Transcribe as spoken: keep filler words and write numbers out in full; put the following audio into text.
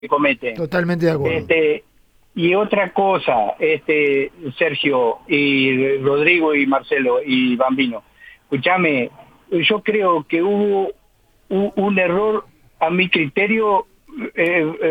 que cometen. Totalmente de acuerdo. Este, y otra cosa, este Sergio y Rodrigo y Marcelo y Bambino, escúchame, yo creo que hubo un, un error a mi criterio, eh,